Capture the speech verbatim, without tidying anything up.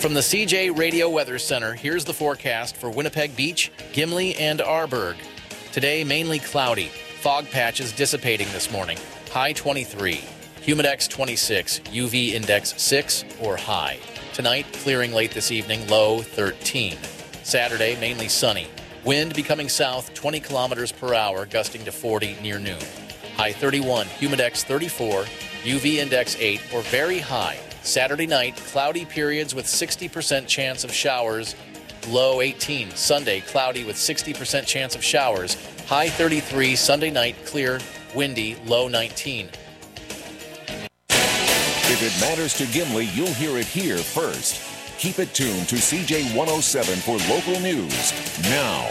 From the C J Radio Weather Center, here's the forecast for Winnipeg Beach, Gimli, and Arborg. Today, mainly cloudy. Fog patches dissipating this morning. High twenty-three. Humidex twenty-six. U V index six or high. Tonight, clearing late this evening. Low thirteen. Saturday, mainly sunny. Wind becoming south twenty kilometers per hour, gusting to forty near noon. High thirty-one. Humidex thirty-four. U V index eight or very high. Saturday night, cloudy periods with sixty percent chance of showers, low eighteen. Sunday, cloudy with sixty percent chance of showers, high thirty-three. Sunday night, clear, windy, low nineteen. If it matters to Gimli, you'll hear it here first. Keep it tuned to C J one oh seven for local news now.